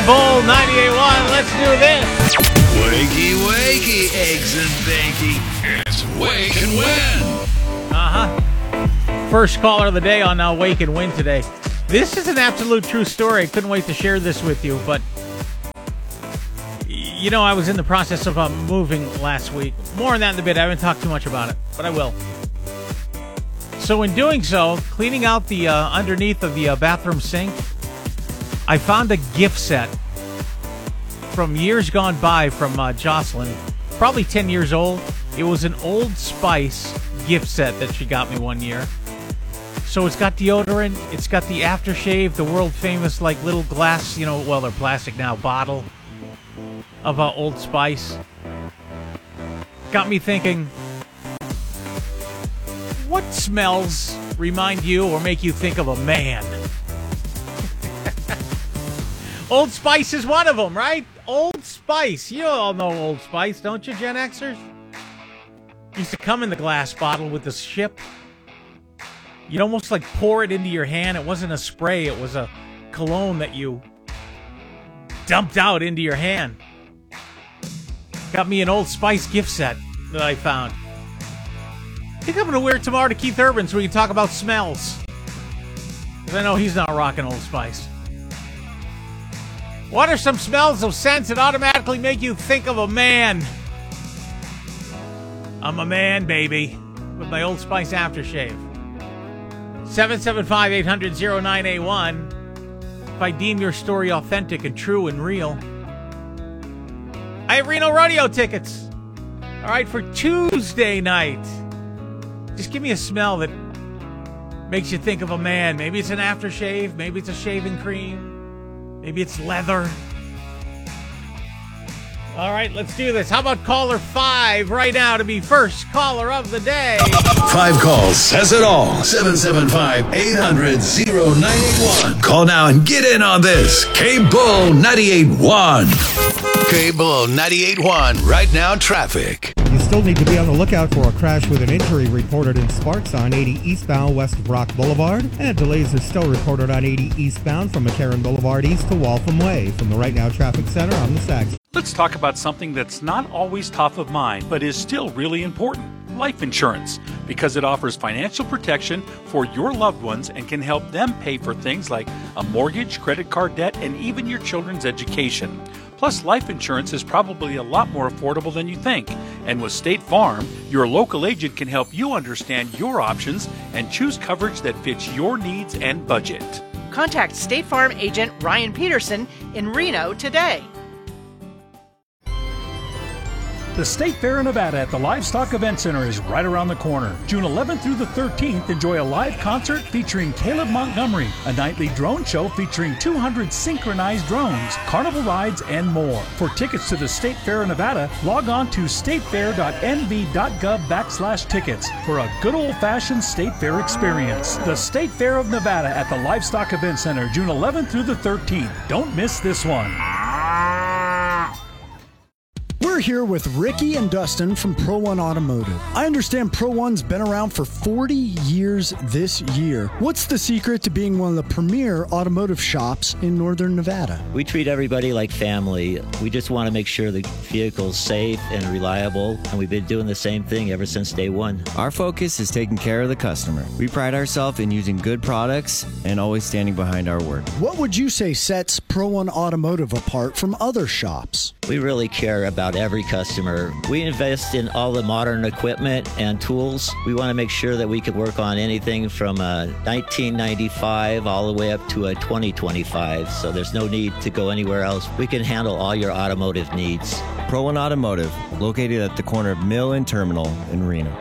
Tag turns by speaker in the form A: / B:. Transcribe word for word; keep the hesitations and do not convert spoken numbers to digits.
A: K-Bull ninety-eight point one, let's do this.
B: Wakey, wakey, eggs and bakey. It's Wake and Win.
A: Uh-huh. First caller of the day on uh, Wake and Win today. This is an absolute true story. I couldn't wait to share this with you, but you know, I was in the process of uh, moving last week. More on that in a bit. I haven't talked too much about it, but I will. So in doing so, cleaning out the uh, underneath of the uh, bathroom sink, I found a gift set from years gone by from uh, Jocelyn, probably ten years old. It was an Old Spice gift set that she got me one year. So it's got deodorant, it's got the aftershave, the world famous like little glass, you know, well, they're plastic now, bottle of uh, Old Spice. Got me thinking, what smells remind you or make you think of a man? Old Spice is one of them, right? Old Spice. You all know Old Spice, don't you, Gen Xers? Used to come in the glass bottle with the ship. You'd almost like pour it into your hand. It wasn't a spray. It was a cologne that you dumped out into your hand. Got me an Old Spice gift set that I found. I think I'm going to wear it tomorrow to Keith Urban so we can talk about smells. Because I know he's not rocking Old Spice. What are some smells of scents that automatically make you think of a man? I'm a man, baby, with my Old Spice aftershave. seven seven five, eight hundred, oh nine eight one. If I deem your story authentic and true and real. I have Reno Rodeo tickets. All right, for Tuesday night. Just give me a smell that makes you think of a man. Maybe it's an aftershave. Maybe it's a shaving cream. Maybe it's leather. All right, let's do this. How about caller five right now to be first caller of the day?
B: Five calls says it all. seven seven five, eight hundred, oh nine eight one. Call now and get in on this. K-Bull ninety-eight point one. K-Bull ninety-eight point one. Right now, traffic.
C: You still need to be on the lookout for a crash with an injury reported in Sparks on eighty eastbound west of Rock Boulevard. And delays are still reported on eighty eastbound from McCarran Boulevard east to Waltham Way. From the Right Now Traffic Center, I'm the Sax.
D: Let's talk about something that's not always top of mind, but is still really important. Life insurance, because it offers financial protection for your loved ones and can help them pay for things like a mortgage, credit card debt, and even your children's education. Plus, life insurance is probably a lot more affordable than you think. And with State Farm, your local agent can help you understand your options and choose coverage that fits your needs and budget.
E: Contact State Farm agent Ryan Peterson in Reno today.
F: The State Fair of Nevada at the Livestock Event Center is right around the corner. June eleventh through the thirteenth, enjoy a live concert featuring Caleb Montgomery, a nightly drone show featuring two hundred synchronized drones, carnival rides, and more. For tickets to the State Fair of Nevada, log on to statefair.nv.gov backslash tickets for a good old-fashioned State Fair experience. The State Fair of Nevada at the Livestock Event Center, June eleventh through the thirteenth. Don't miss this one.
G: We're here with Ricky and Dustin from Pro One Automotive. I understand Pro One's been around for forty years this year. What's the secret to being one of the premier automotive shops in Northern Nevada?
H: We treat everybody like family. We just want to make sure the vehicle's safe and reliable, and we've been doing the same thing ever since day one.
I: Our focus is taking care of the customer. We pride ourselves in using good products and always standing behind our word.
G: What would you say sets Pro One Automotive apart from other shops?
H: We really care about every customer. We invest in all the modern equipment and tools. We want to make sure that we can work on anything from a nineteen ninety-five all the way up to a twenty twenty-five, so there's no need to go anywhere else. We can handle all your automotive needs.
I: Pro One Automotive, located at the corner of Mill and Terminal in Reno.